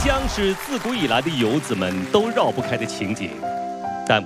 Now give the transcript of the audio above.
乡是自古以来的游子们都绕不开的情景。